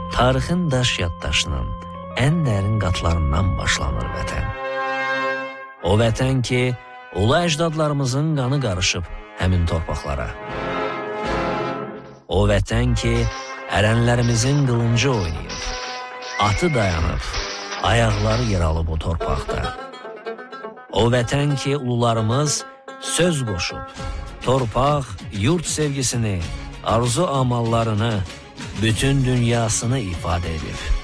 tarixin daş yaddaşının ən dərin qatlarından başlanır vətən. O vətən ki, ulu əcdadlarımızın qanı qarışıb həmin torpaqlara. O vətən ki, ərənlərimizin qılıncı oynayıb, atı dayanıb, ayaqları yer alıb o torpaqda. O vətən ki, ulularımız söz qoşub, torpaq, yurt sevgisini, arzu amallarını, bütün dünyasını ifadə edib.